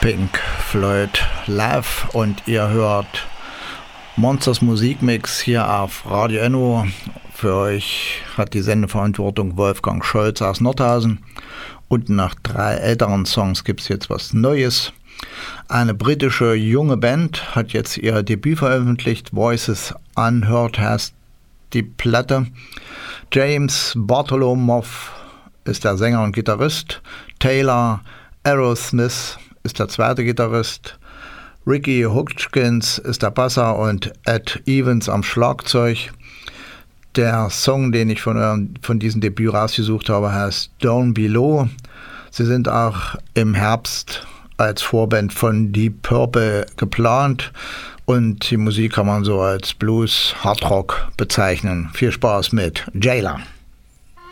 Pink Floyd live und ihr hört Monsters Musikmix hier auf Radio Enno. Für euch hat die Sendeverantwortung Wolfgang Scholz aus Nordhausen und nach 3 älteren Songs gibt es jetzt was Neues. Eine britische junge Band hat jetzt ihr Debüt veröffentlicht, Voices Unheard heißt die Platte. James Bartholomew ist der Sänger und Gitarrist, Taylor Aerosmith ist der zweite Gitarrist, Ricky Hutchins ist der Basser und Ed Evans am Schlagzeug. Der Song, den ich von diesem Debüt rausgesucht habe, heißt Down Below. Sie sind auch im Herbst als Vorband von Deep Purple geplant und die Musik kann man so als Blues, Hardrock bezeichnen. Viel Spaß mit Jailer.